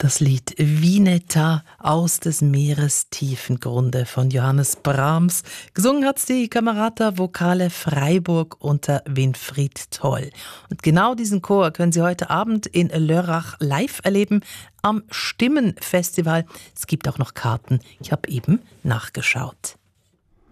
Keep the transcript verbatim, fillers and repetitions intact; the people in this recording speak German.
Das Lied Vineta aus des Meeres tiefen Grunde von Johannes Brahms. Gesungen hat's die Camerata Vocale Freiburg unter Winfried Toll. Und genau diesen Chor können Sie heute Abend in Lörrach live erleben am Stimmenfestival. Es gibt auch noch Karten. Ich habe eben nachgeschaut.